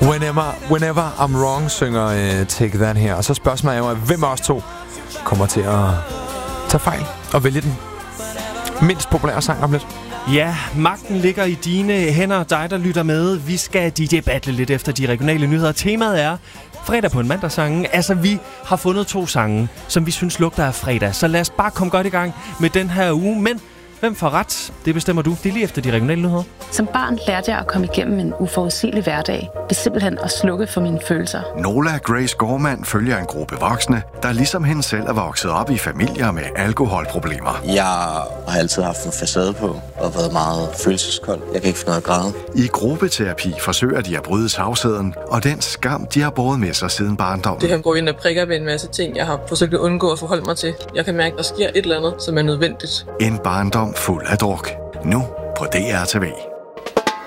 Whenever I'm wrong, synger Take That her. Og så spørgsmålet er jo, hvem af os to kommer til at tage fejl og vælge den mindst populære sang om lidt. Ja, magten ligger i dine hænder, dig der lytter med. Vi skal DJ-battle lidt efter de regionale nyheder. Temaet er fredag på en mandagssangen. Altså, vi har fundet 2 sange, som vi synes lugter af fredag. Så lad os bare komme godt i gang med den her uge. Men hvem får ret? Det bestemmer du. Det er lige efter de regionale nyheder. Som barn lærte jeg at komme igennem en uforudsigelig hverdag, ved simpelthen at slukke for mine følelser. Nola Grace Gorman følger en gruppe voksne, der ligesom hende selv er vokset op i familier med alkoholproblemer. Jeg har altid haft en facade på og været meget følelseskold. Jeg kan ikke finde noget at græde. I gruppeterapi forsøger de at bryde tavsheden og den skam, de har båret med sig siden barndommen. Det her går ind og prikker ved en masse ting, jeg har forsøgt at undgå at forholde mig til. Jeg kan mærke, at der sker et eller andet, som er nødvendigt. En barndom fuld af druk. Nu på DR TV.